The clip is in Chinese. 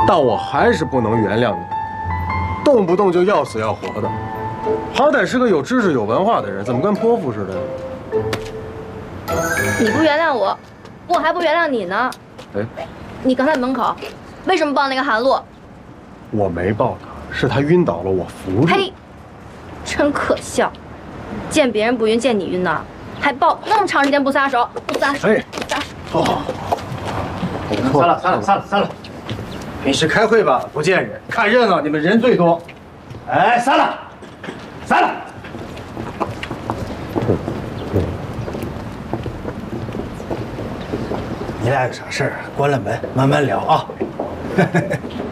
但我还是不能原谅你，动不动就要死要活的。好歹是个有知识、有文化的人，怎么跟泼妇似的？ 你不原谅我，我还不原谅你呢。 哎， 你刚才门口为什么抱那个韩露？ 我没抱他，是他晕倒了，我扶住。 呸！真可笑，见别人不晕，见你晕呢，还抱那么长时间不撒手，不撒手， 哎， 不撒手。 哦， 散了。平时开会吧，不见人，看热闹你们人最多。哎，散了。你俩有啥事儿，关了门慢慢聊啊。